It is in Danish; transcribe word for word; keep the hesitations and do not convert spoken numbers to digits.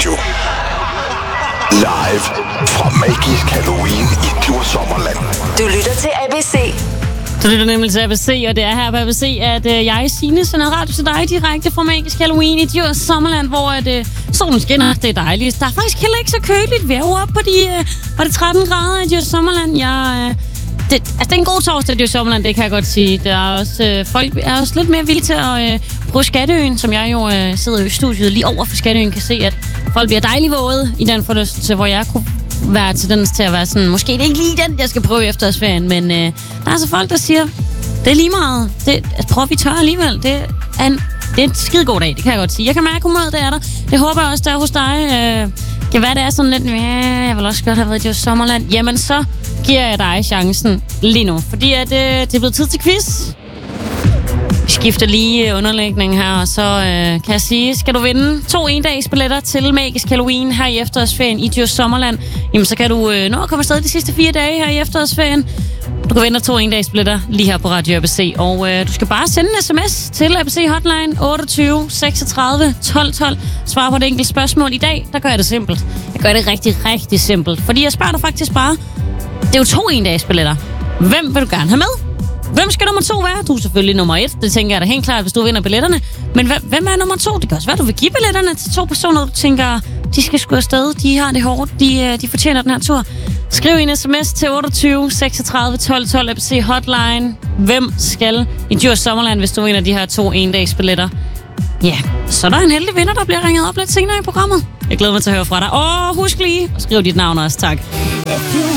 Radio. Live fra Magisk Halloween i Djurs Sommerland. Du lytter til A B C. Så lytter nemlig til A B C, og det er her på A B C, at øh, jeg, Signe, sender radio til dig direkte fra Magisk Halloween i Djurs Sommerland, hvor at, øh, solen skinner. Det er dejligt. Der er faktisk heller ikke så køligt. Vi er jo oppe på de, øh, var det tretten grader i Djurs Sommerland. Jeg, øh, det, altså, det er en god torsdag i Djurs Sommerland, det kan jeg godt sige. Der er også, øh, folk er også lidt mere villige til at øh, bruge Skatteøen, som jeg jo øh, sidder i studiet lige over for Skatteøen, kan se, at folk bliver dejligt våde i den forlystelse, hvor jeg kunne være tendens til at være sådan, måske det er ikke lige den, jeg skal prøve i efterårsferien, men øh, der er altså folk, der siger, det er lige meget. Det, altså, prøv, vi tør alligevel. Det er en, det er en skide god dag, det kan jeg godt sige. Jeg kan mærke humøret, det er der. Det håber jeg også, der er hos dig. Øh, kan være, det er sådan lidt, ja, jeg vil også godt have været i Djurs Sommerland. Jamen, så giver jeg dig chancen lige nu, fordi at, øh, det er blevet tid til quiz. Vi skifter lige underlægning her, og så øh, kan jeg sige, skal du vinde to en-dags billetter til Magisk Halloween her i efterårsferien i Djurs Sommerland, jamen så kan du øh, nå at komme afsted de sidste fire dage her i efterårsferien. Du kan vinde to en-dags billetter lige her på Radio A B C, og øh, du skal bare sende en sms til A B C Hotline otteogtyve seksogtredive tolv tolv. Svar på et enkelt spørgsmål. I dag, der gør jeg det simpelt. Jeg gør det rigtig, rigtig simpelt, fordi jeg spørger dig faktisk bare, det er jo to en-dags billetter. Hvem vil du gerne have med? Hvem skal nummer to være? Du er selvfølgelig nummer et. Det tænker jeg da helt klart, hvis du vinder billetterne. Men hvem er nummer to? Det kan også være, du vil give billetterne til to personer, du tænker, de skal sgu afsted. De har det hårdt. De, de fortjener den her tur. Skriv en sms til otteogtyve seksogtredive tolv tolv. A B C Hotline. Hvem skal i Djurs Sommerland, hvis du vinder de her to en-dags billetter? Ja, så er der en heldig vinder, der bliver ringet op lidt senere i programmet. Jeg glæder mig til at høre fra dig. Og husk lige at skrive dit navn også, tak.